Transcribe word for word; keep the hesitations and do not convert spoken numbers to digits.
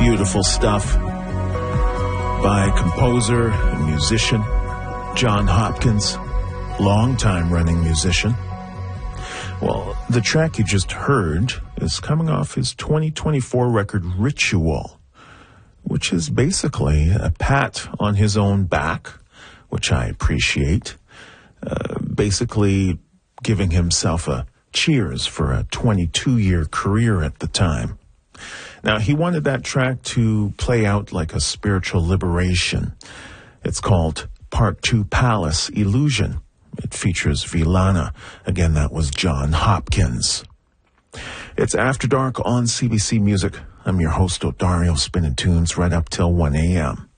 Beautiful stuff by composer and musician John Hopkins, long-time running musician. Well, the track you just heard is coming off his twenty twenty-four record Ritual, which is basically a pat on his own back, which I appreciate. Uh, basically giving himself a cheers for a twenty-two-year career at the time. Now, he wanted that track to play out like a spiritual liberation. It's called Part two Palace Illusion. It features Villana. Again, that was John Hopkins. It's After Dark on C B C Music. I'm your host, Odario, spinning tunes right up till one a.m.